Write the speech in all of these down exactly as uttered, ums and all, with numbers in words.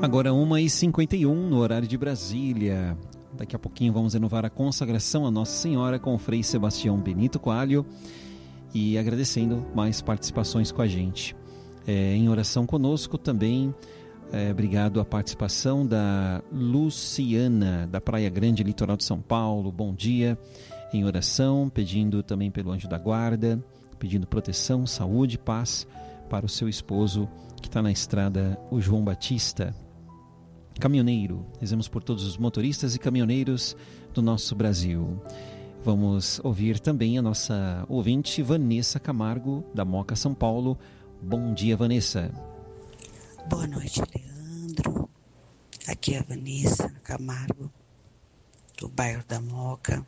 Agora uma e cinquenta e um no horário de Brasília. Daqui a pouquinho vamos renovar a consagração a Nossa Senhora com o Frei Sebastião Benito Coalho e agradecendo mais participações com a gente. É, em oração conosco também, é, obrigado à participação da Luciana, da Praia Grande, litoral de São Paulo. Bom dia. Em oração, pedindo também pelo anjo da guarda, pedindo proteção, saúde, paz para o seu esposo que está na estrada, o João Batista. Caminhoneiro, rezemos por todos os motoristas e caminhoneiros do nosso Brasil. Vamos ouvir também a nossa ouvinte Vanessa Camargo, da Moca, São Paulo. Bom dia, Vanessa. Boa noite, Leandro. Aqui é a Vanessa Camargo, do bairro da Moca.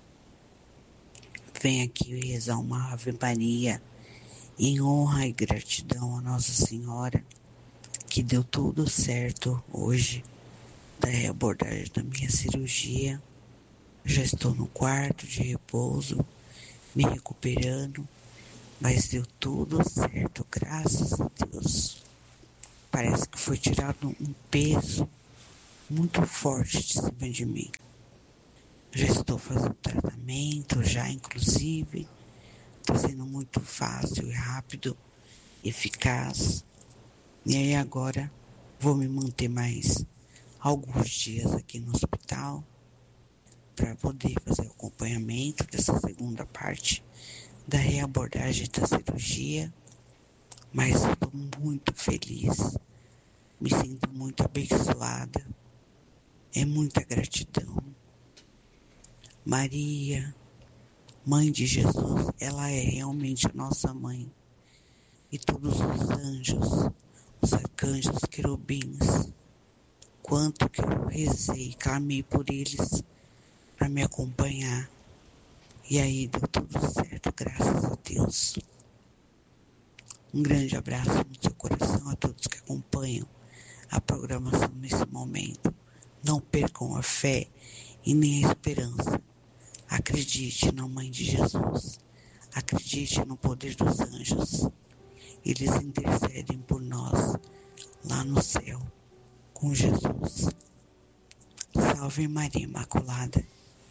Venho aqui rezar uma Ave Maria em honra e gratidão a Nossa Senhora, que deu tudo certo hoje da reabordagem da minha cirurgia. Já estou no quarto de repouso, me recuperando, mas deu tudo certo, graças a Deus. Parece que foi tirado um peso muito forte de cima de mim. Já estou fazendo tratamento, já inclusive, está sendo muito fácil e rápido, eficaz. E aí agora vou me manter mais alguns dias aqui no hospital para poder fazer o acompanhamento dessa segunda parte da reabordagem da cirurgia. Mas estou muito feliz, me sinto muito abençoada, é muita gratidão. Maria, Mãe de Jesus, ela é realmente a nossa mãe. E todos os anjos, os arcanjos, querubins, quanto que eu rezei, clamei por eles para me acompanhar. E aí deu tudo certo, graças a Deus. Um grande abraço no seu coração a todos que acompanham a programação nesse momento. Não percam a fé e nem a esperança. Acredite na Mãe de Jesus. Acredite no poder dos anjos. Eles intercedem por nós lá no céu com Jesus. Salve Maria Imaculada.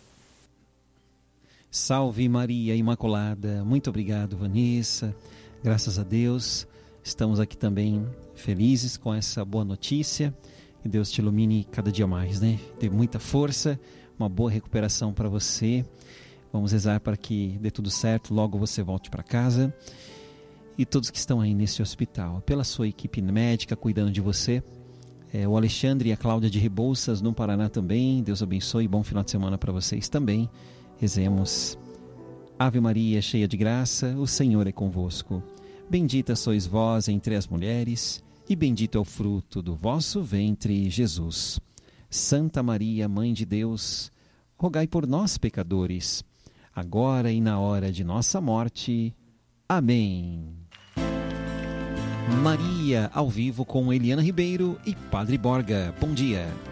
Salve Maria Imaculada. Muito obrigado, Vanessa. Graças a Deus. Estamos aqui também felizes com essa boa notícia. Que Deus te ilumine cada dia mais, né? Dê muita força, uma boa recuperação para você. Vamos rezar para que dê tudo certo, logo você volte para casa. E todos que estão aí nesse hospital, pela sua equipe médica cuidando de você, é, o Alexandre e a Cláudia de Rebouças no Paraná também, Deus abençoe, bom final de semana para vocês também. Rezemos. Ave Maria, cheia de graça, o Senhor é convosco. Bendita sois vós entre as mulheres, e bendito é o fruto do vosso ventre, Jesus. Santa Maria, Mãe de Deus, rogai por nós, pecadores, agora e na hora de nossa morte. Amém. Maria, ao vivo com Eliana Ribeiro e Padre Borga. Bom dia.